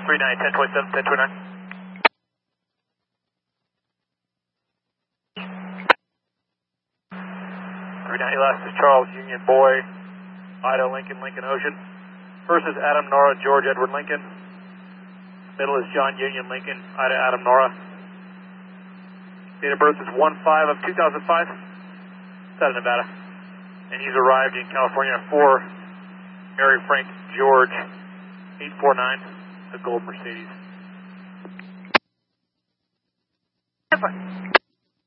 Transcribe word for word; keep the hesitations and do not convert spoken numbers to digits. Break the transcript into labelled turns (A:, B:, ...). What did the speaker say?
A: three nine, ten twenty-seven, ten twenty-nine. three ninety last is Charles Union Boy, Ida Lincoln, Lincoln Ocean. First is Adam Nora, George Edward Lincoln. Middle is John Union Lincoln, Ida Adam Nora. Date of birth is one five of two thousand five. It's out of Nevada. And he's arrived in California for Mary Frank George eight four nine, the gold Mercedes.
B: Super.